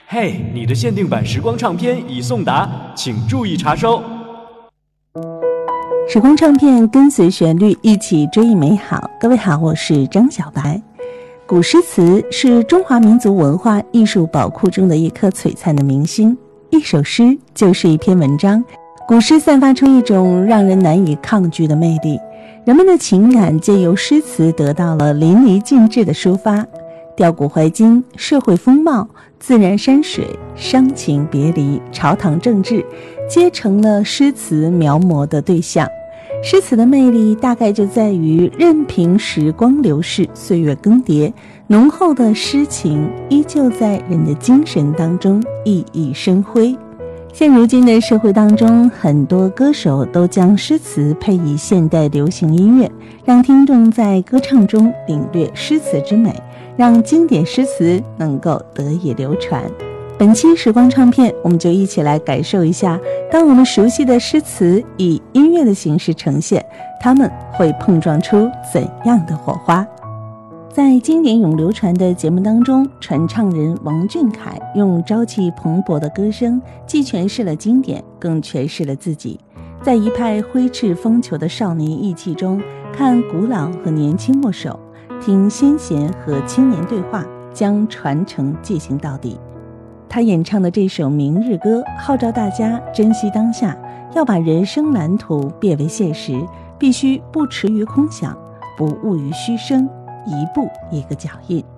嘿，你的限定版时光唱片已送达，请注意查收。 时光唱片跟随旋律一起追忆美好。各位好，我是张小白。古诗词是中华民族文化艺术宝库中的一颗璀璨的明星，一首诗就是一篇文章。古诗散发出一种让人难以抗拒的魅力，人们的情感借由诗词得到了淋漓尽致的抒发，吊古怀今，社会风貌、自然山水、伤情别离、朝堂政治，皆成了诗词描摹的对象。诗词的魅力大概就在于任凭时光流逝，岁月更迭，浓厚的诗情依旧在人的精神当中熠熠生辉。现如今的社会当中，很多歌手都将诗词配以现代流行音乐，让听众在歌唱中领略诗词之美，让经典诗词能够得以流传。本期时光唱片，我们就一起来感受一下，当我们熟悉的诗词以音乐的形式呈现，它们会碰撞出怎样的火花。在经典永流传的节目当中，传唱人王俊凯用朝气蓬勃的歌声，既诠释了经典，更诠释了自己。在一派挥斥风球的少年意气中，看古老和年轻握手，听先贤和青年对话，将传承进行到底。他演唱的这首《明日歌》，号召大家珍惜当下，要把人生蓝图变为现实，必须不驰于空想，不误于虚声，一步一个脚印。